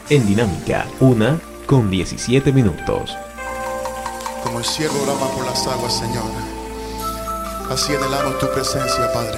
En Dinámica, 1:17. Como el ciervo brama por las aguas, Señor, así anhelamos tu presencia, Padre.